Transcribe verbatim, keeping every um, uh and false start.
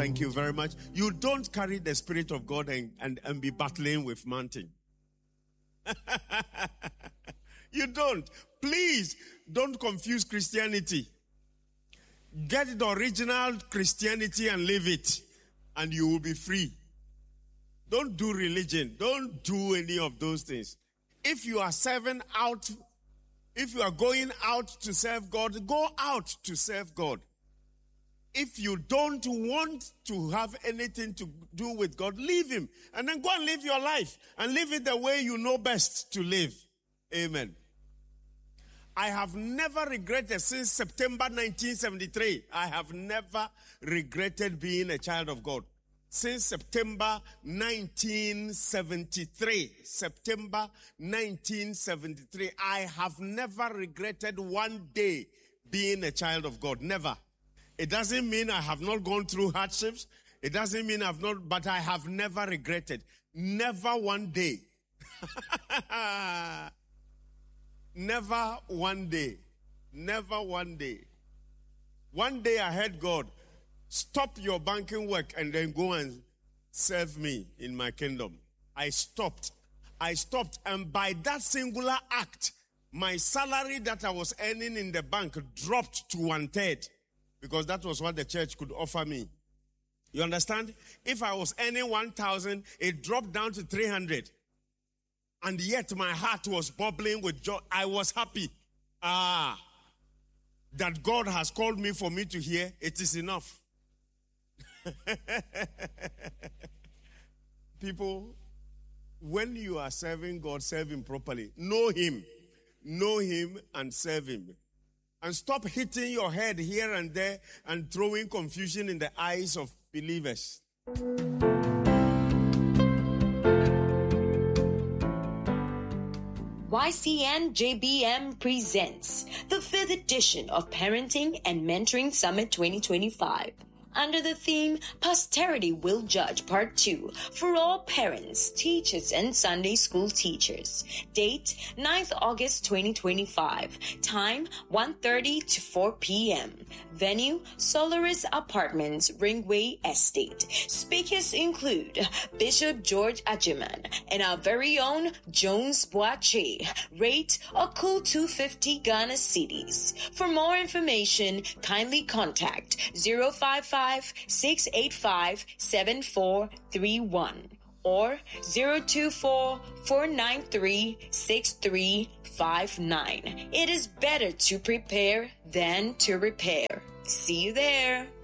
Thank you very much. You don't carry the Spirit of God and, and, and be battling with mountain. You don't. Please don't confuse Christianity. Get the original Christianity and live it, and you will be free. Don't do religion. Don't do any of those things. If you are serving out, if you are going out to serve God, go out to serve God. If you don't want to have anything to do with God, leave him. And then go and live your life. And live it the way you know best to live. Amen. I have never regretted since September nineteen seventy-three. I have never regretted being a child of God. Since September nineteen seventy-three. September nineteen seventy-three. I have never regretted one day being a child of God. Never. It doesn't mean I have not gone through hardships. It doesn't mean I've not, but I have never regretted. Never one day. Never one day. Never one day. One day I heard God, stop your banking work and then go and serve me in my kingdom. I stopped. I stopped. And by that singular act, my salary that I was earning in the bank dropped to one third. Because that was what the church could offer me. You understand? If I was earning one thousand, it dropped down to three hundred. And yet my heart was bubbling with joy. I was happy. Ah, that God has called me for me to hear, it is enough. People, when you are serving God, serve him properly. Know him. Know him and serve him. And stop hitting your head here and there and throwing confusion in the eyes of believers. Y C N J B M presents the fifth edition of Parenting and Mentoring Summit twenty twenty-five. Under the theme, Posterity Will Judge Part two, for all parents, teachers, and Sunday school teachers. Date, ninth of August twenty twenty-five. Time, one thirty to four p.m. Venue, Solaris Apartments, Ringway Estate. Speakers include Bishop George Ajiman and our very own Jones Boache. Rate, a cool two hundred fifty Ghana cedis. For more information, kindly contact zero five five, six eight five, seven four three one or zero two four, four nine three, six three five nine. It is better to prepare than to repair. See you there.